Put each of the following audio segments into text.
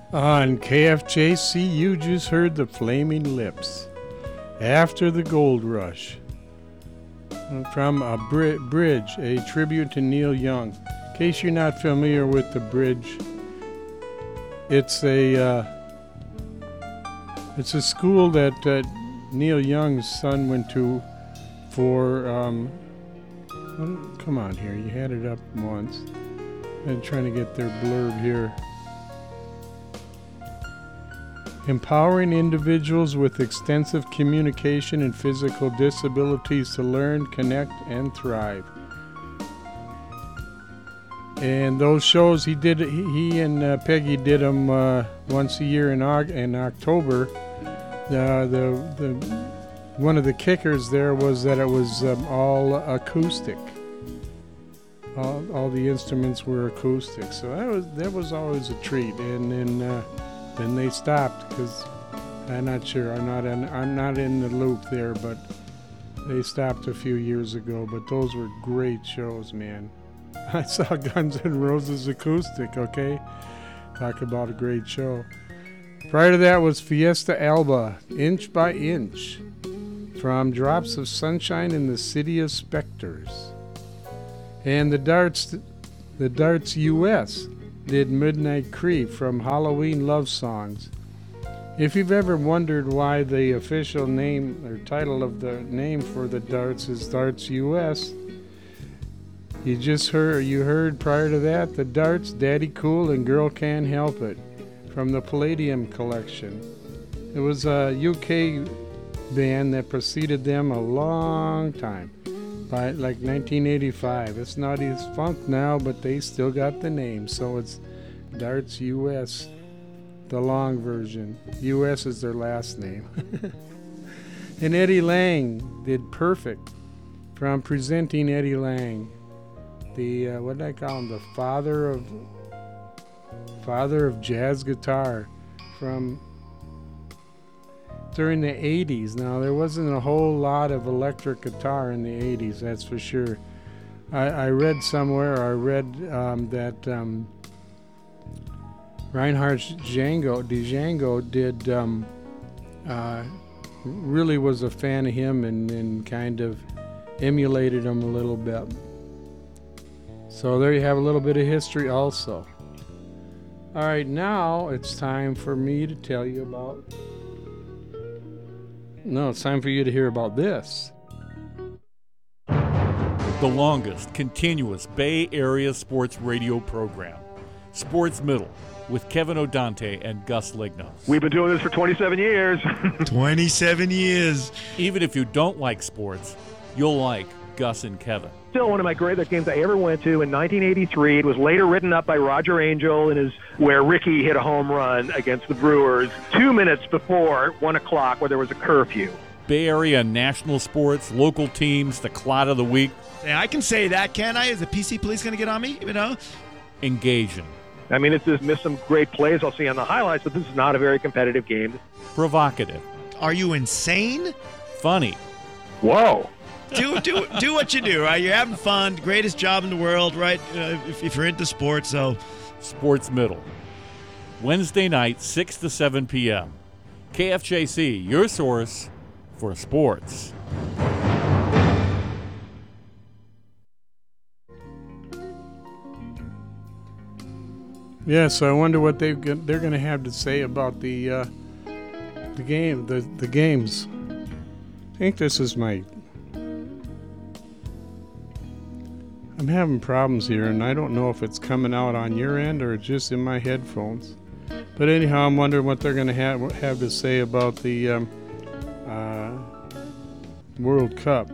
On KFJC, you just heard the Flaming Lips. After the Gold Rush. From a Bridge, a tribute to Neil Young. In case you're not familiar with the Bridge, it's a school that Neil Young's son went to for, come on here, you had it up once. I'm trying to get their blurb here. Empowering individuals with extensive communication and physical disabilities to learn, connect, and thrive. And those shows he and Peggy did them once a year in October. The one of the kickers there was that it was all acoustic. All the instruments were acoustic, so that was always a treat. And then they stopped because I'm not sure. I'm not in the loop there, but they stopped a few years ago. But those were great shows, man. I saw Guns N' Roses acoustic. Okay, talk about a great show. Prior to that was Fiesta Alba, Inch by Inch, from Drops of Sunshine in the City of Specters, and the Darts US did Midnight Creep from Halloween Love Songs. If you've ever wondered why the official name or title of the name for the Darts is Darts US, you heard prior to that the Darts, Daddy Cool and Girl Can't Help It from the Palladium collection. It was a UK band that preceded them a long time, by like 1985. It's Naughty's Funk now, but they still got the name, so it's Darts US, the long version. US is their last name. And Eddie Lang did Perfect from Presenting Eddie Lang, the what did I call him, the father of jazz guitar from during the 80s. Now, there wasn't a whole lot of electric guitar in the 80s, that's for sure. I read somewhere, that Reinhard Django did, really was a fan of him and kind of emulated him a little bit. So there you have a little bit of history also. All right, now it's time for me to tell you about... No, it's time for you to hear about this. The longest continuous Bay Area sports radio program, Sports Middle, with Kevin O'Dante and Gus Lignos. We've been doing this for 27 years. 27 years. Even if you don't like sports, you'll like Gus and Kevin. Still one of my greatest games I ever went to in 1983. It was later written up by Roger Angell where Ricky hit a home run against the Brewers 2 minutes before 1 o'clock where there was a curfew. Bay Area national sports, local teams, the clot of the week. Yeah, I can say that, can I? Is the PC police going to get on me? Engaging. I mean, it's just missed some great plays I'll see on the highlights, but this is not a very competitive game. Provocative. Are you insane? Funny. Whoa. Do what you do, right? You're having fun. Greatest job in the world, right? If you're into sports, so. Sports Middle. Wednesday night, 6 to 7 p.m. KFJC, your source for sports. Yeah, so I wonder what they're going to have to say about the games. I think this is I'm having problems here, and I don't know if it's coming out on your end or just in my headphones. But anyhow, I'm wondering what they're going to have to say about the World Cup.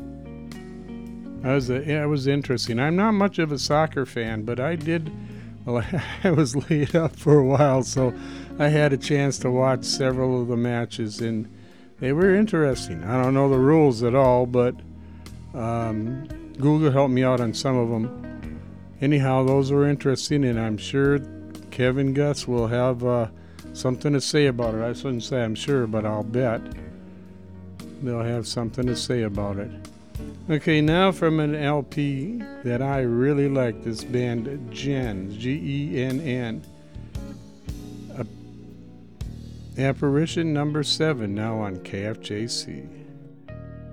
It was interesting. I'm not much of a soccer fan, but I was laid up for a while, so I had a chance to watch several of the matches, and they were interesting. I don't know the rules at all, but Google helped me out on some of them. Anyhow, those were interesting, and I'm sure Kevin Gus will have something to say about it. I shouldn't say I'm sure, but I'll bet they'll have something to say about it. Okay, now from an LP that I really like, this band Genn, Genn. Apparition number 7 now on KFJC.